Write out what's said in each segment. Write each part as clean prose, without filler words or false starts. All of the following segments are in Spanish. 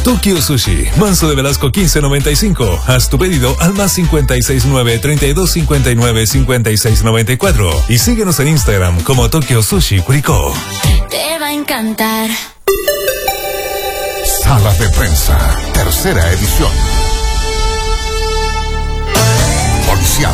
Tokyo Sushi, Manso de Velasco 1595. Haz tu pedido al más 569-3259-5694. Y síguenos en Instagram como Tokyo Sushi Curicó. Te va a encantar. Sala de Prensa, tercera edición. Policial.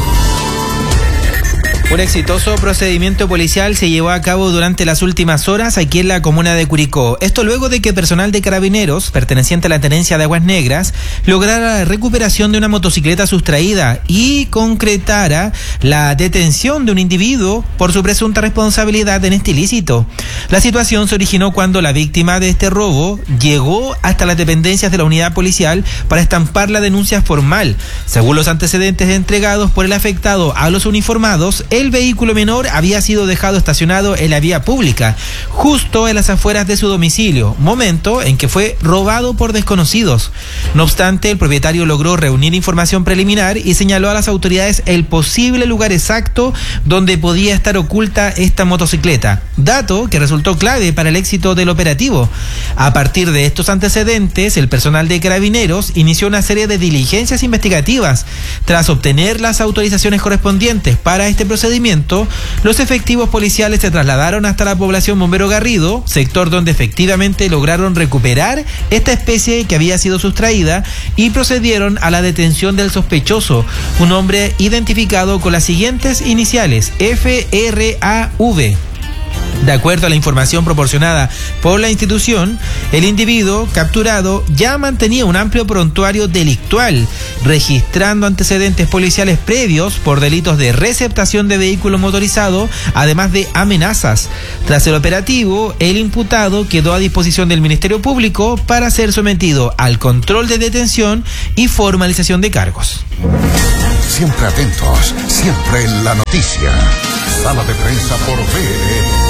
Un exitoso procedimiento policial se llevó a cabo durante las últimas horas aquí en la comuna de Curicó. Esto luego de que personal de carabineros, perteneciente a la tenencia de Aguas Negras, lograra la recuperación de una motocicleta sustraída y concretara la detención de un individuo por su presunta responsabilidad en este ilícito. La situación se originó cuando la víctima de este robo llegó hasta las dependencias de la unidad policial para estampar la denuncia formal. Según los antecedentes entregados por el afectado a los uniformados, el vehículo menor había sido dejado estacionado en la vía pública, justo en las afueras de su domicilio, momento en que fue robado por desconocidos. No obstante, el propietario logró reunir información preliminar y señaló a las autoridades el posible lugar exacto donde podía estar oculta esta motocicleta, dato que resultó clave para el éxito del operativo. A partir de estos antecedentes, el personal de carabineros inició una serie de diligencias investigativas. Tras obtener las autorizaciones correspondientes para este procedimiento, los efectivos policiales se trasladaron hasta la población Bombero Garrido, sector donde efectivamente lograron recuperar esta especie que había sido sustraída y procedieron a la detención del sospechoso, un hombre identificado con las siguientes iniciales: FRAV. De acuerdo a la información proporcionada por la institución, el individuo capturado ya mantenía un amplio prontuario delictual, registrando antecedentes policiales previos por delitos de receptación de vehículo motorizado, además de amenazas. Tras el operativo, el imputado quedó a disposición del Ministerio Público para ser sometido al control de detención y formalización de cargos. Siempre atentos, siempre en la noticia. Sala de Prensa por VLN.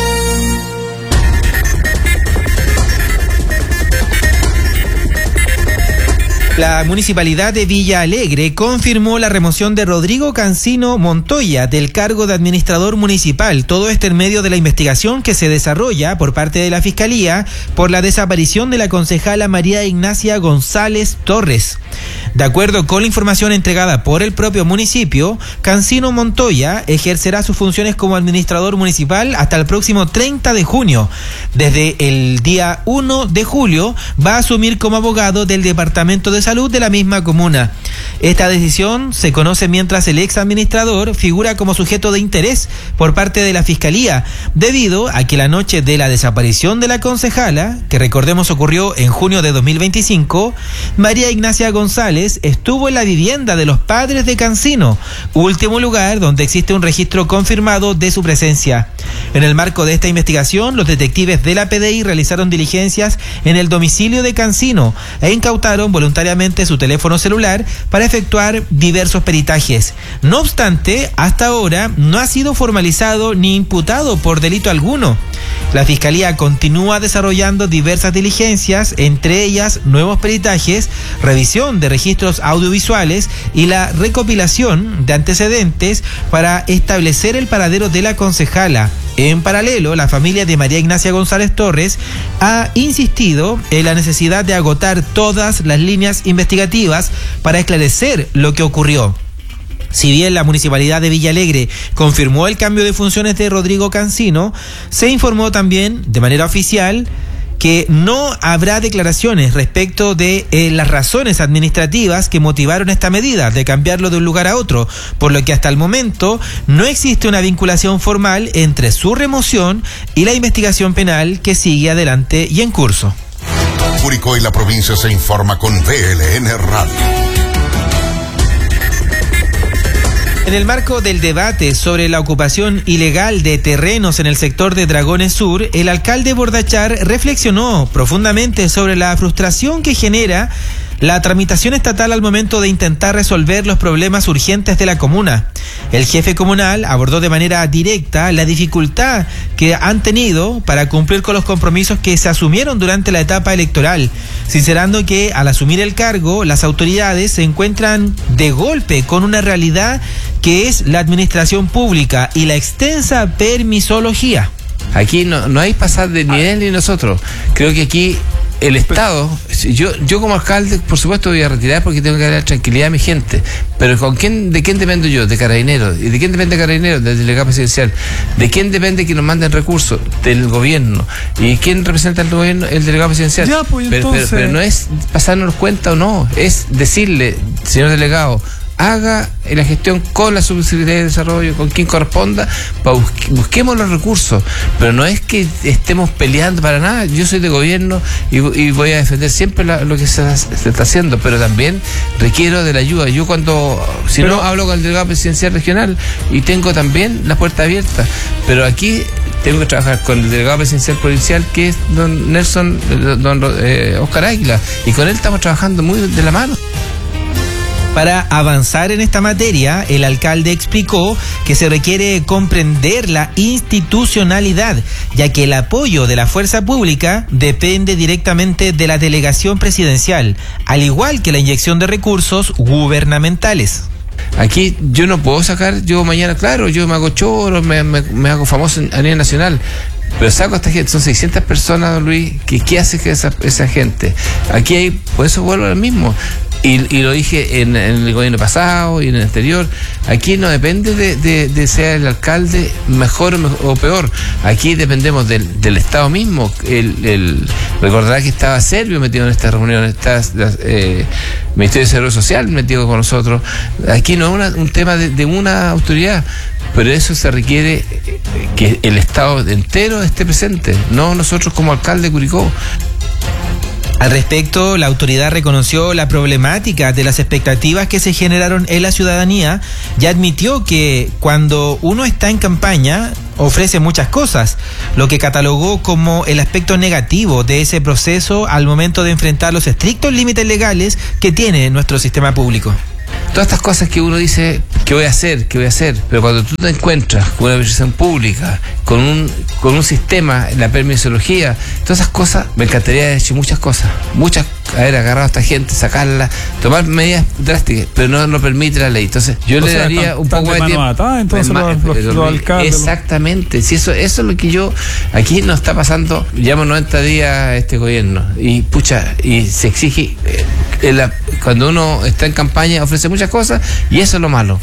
La Municipalidad de Villa Alegre confirmó la remoción de Rodrigo Cancino Montoya del cargo de administrador municipal. Todo esto en medio de la investigación que se desarrolla por parte de la Fiscalía por la desaparición de la concejala María Ignacia González Torres. De acuerdo con la información entregada por el propio municipio, Cancino Montoya ejercerá sus funciones como administrador municipal hasta el próximo 30 de junio. Desde el día 1 de julio va a asumir como abogado del Departamento de Salud de la misma comuna. Esta decisión se conoce mientras el ex administrador figura como sujeto de interés por parte de la Fiscalía, debido a que la noche de la desaparición de la concejala, que recordemos ocurrió en junio de 2025, María Ignacia González estuvo en la vivienda de los padres de Cancino, último lugar donde existe un registro confirmado de su presencia. En el marco de esta investigación, los detectives de la PDI realizaron diligencias en el domicilio de Cancino e incautaron voluntariamente su teléfono celular para efectuar diversos peritajes. No obstante, hasta ahora no ha sido formalizado ni imputado por delito alguno. La Fiscalía continúa desarrollando diversas diligencias, entre ellas nuevos peritajes, revisión de registros audiovisuales y la recopilación de antecedentes para establecer el paradero de la concejala. En paralelo, la familia de María Ignacia González Torres ha insistido en la necesidad de agotar todas las líneas investigativas para esclarecer lo que ocurrió. Si bien la Municipalidad de Villa Alegre confirmó el cambio de funciones de Rodrigo Cancino, se informó también de manera oficial que no habrá declaraciones respecto de las razones administrativas que motivaron esta medida de cambiarlo de un lugar a otro, por lo que hasta el momento no existe una vinculación formal entre su remoción y la investigación penal que sigue adelante y en curso. Curicó y la provincia se informa con VLN Radio. En el marco del debate sobre la ocupación ilegal de terrenos en el sector de Dragones Sur, el alcalde Bordachar reflexionó profundamente sobre la frustración que genera la tramitación estatal al momento de intentar resolver los problemas urgentes de la comuna. El jefe comunal abordó de manera directa la dificultad que han tenido para cumplir con los compromisos que se asumieron durante la etapa electoral, sincerando que al asumir el cargo, las autoridades se encuentran de golpe con una realidad que es la administración pública y la extensa permisología. Aquí no hay pasar de nivel ni nosotros. Creo que aquí el Estado, yo como alcalde, por supuesto voy a retirar porque tengo que dar tranquilidad a mi gente, pero ¿de quién dependo yo? De Carabineros. ¿Y de quién depende Carabineros? Del delegado presidencial. ¿De quién depende que nos manden recursos? Del gobierno. ¿Y quién representa al gobierno? El delegado presidencial. Ya, pues, entonces... pero no es pasarnos cuenta o no, es decirle, señor delegado, haga la gestión con la Subsecretaría de Desarrollo, con quien corresponda, busquemos los recursos, pero no es que estemos peleando para nada. Yo soy de gobierno y voy a defender siempre lo que se está haciendo, pero también requiero de la ayuda. Yo no hablo con el delegado presidencial regional y tengo también la puerta abierta, pero aquí tengo que trabajar con el delegado presidencial provincial, que es don Oscar Águila, y con él estamos trabajando muy de la mano. Para avanzar en esta materia, el alcalde explicó que se requiere comprender la institucionalidad, ya que el apoyo de la fuerza pública depende directamente de la delegación presidencial, al igual que la inyección de recursos gubernamentales. Aquí yo no puedo sacar, yo mañana, claro, yo me hago choro, me hago famoso a nivel nacional, pero saco a esta gente, son 600 personas, don Luis, ¿qué hace que esa gente? Aquí hay, por eso vuelvo al mismo. Y lo dije en el gobierno pasado y en el anterior, aquí no depende de ser el alcalde mejor o peor, aquí dependemos del Estado mismo. Recordará que estaba Servio metido en esta reunión, está el Ministerio de Desarrollo Social metido con nosotros. Aquí no es un tema de una autoridad, pero eso se requiere que el Estado entero esté presente, no nosotros como alcalde de Curicó. Al respecto, la autoridad reconoció la problemática de las expectativas que se generaron en la ciudadanía y admitió que cuando uno está en campaña ofrece muchas cosas, lo que catalogó como el aspecto negativo de ese proceso al momento de enfrentar los estrictos límites legales que tiene nuestro sistema público. Todas estas cosas que uno dice, ¿qué voy a hacer? Pero cuando tú te encuentras con una administración pública, con un sistema, la permisología, todas esas cosas, me encantaría haber hecho muchas cosas, haber agarrado a esta gente, sacarla, tomar medidas drásticas, pero no lo permite la ley. Entonces yo le daría un poco de tiempo. Entonces los alcaldes. Exactamente, si eso es lo que aquí nos está pasando, llevamos 90 días este gobierno, y se exige, cuando uno está en campaña ofrece muchas cosas, y eso es lo malo.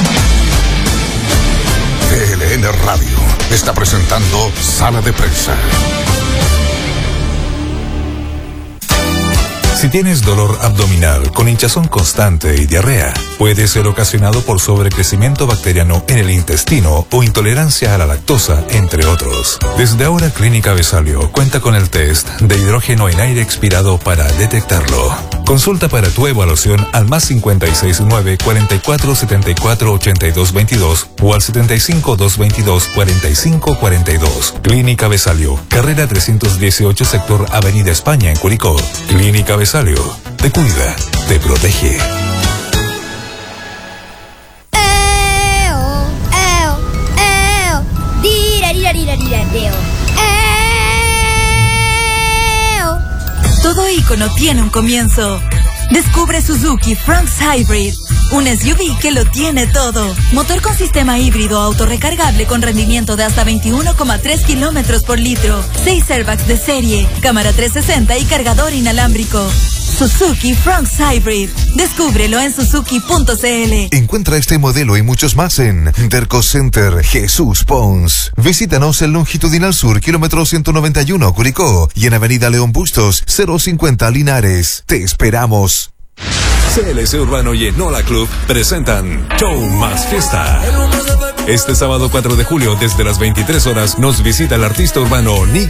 TLN Radio está presentando Sala de Prensa. Si tienes dolor abdominal con hinchazón constante y diarrea, puede ser ocasionado por sobrecrecimiento bacteriano en el intestino o intolerancia a la lactosa, entre otros. Desde ahora, Clínica Vesalio cuenta con el test de hidrógeno en aire expirado para detectarlo. Consulta para tu evaluación al +56 9 44 74 82 22 o al 75 222 45 42. Clínica Vesalio, carrera 318, sector Avenida España, en Curicó. Clínica Vesalio, te cuida, te protege. Todo ícono tiene un comienzo. Descubre Suzuki Fronx Hybrid, un SUV que lo tiene todo. Motor con sistema híbrido autorrecargable con rendimiento de hasta 21,3 kilómetros por litro, 6 airbags de serie, cámara 360 y cargador inalámbrico. Suzuki Fronx Hybrid. Descúbrelo en suzuki.cl. Encuentra este modelo y muchos más en Derco Center Jesús Pons. Visítanos en Longitudinal Sur, kilómetro 191, Curicó, y en Avenida León Bustos, 050 Linares. Te esperamos. CLC Urbano y Enola Club presentan Show Más Fiesta. Este sábado 4 de julio, desde las 23 horas, nos visita el artista urbano Nick